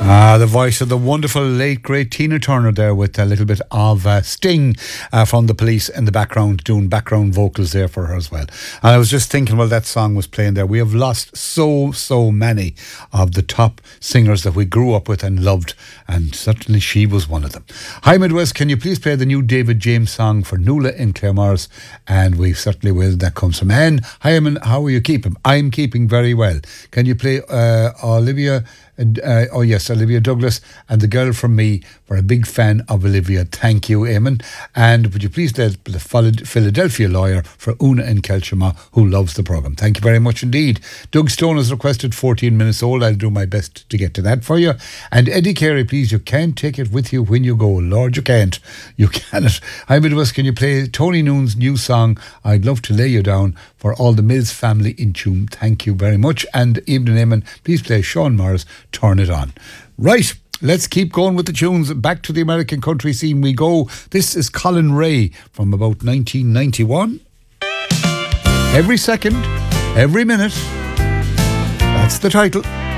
The voice of the wonderful late great Tina Turner there with a little bit of Sting from the Police in the background, doing background vocals there for her as well. And I was just thinking while that song was playing there, we have lost so many of the top singers that we grew up with and loved, and certainly she was one of them. Hi Midwest, can you please play the new David James song for Nuala in Claremorris? And we certainly will. That comes from Anne. Hi Eamon, how are you keeping? I'm keeping very well. Can you play Olivia? Olivia Douglas and The Girl From Me. We're a big fan of Olivia. Thank you, Eamon. And would you please let the Philadelphia Lawyer for Una in Kelchama, who loves the programme. Thank you very much indeed. Doug Stone has requested 14 minutes old. I'll do my best to get to that for you. And Eddie Carey, please, you can't take it with you when you go. Lord, you can't. You cannot. Hi, Midwest, can you play Tony Noon's new song, I'd Love to Lay You Down, for all the Mills family in tune. Thank you very much. And Evening Eamon, please play Sean Morris, Turn It On. Right, let's keep going with the tunes. Back to the American country scene we go. This is Colin Ray from about 1991. Every second, every minute. That's the title.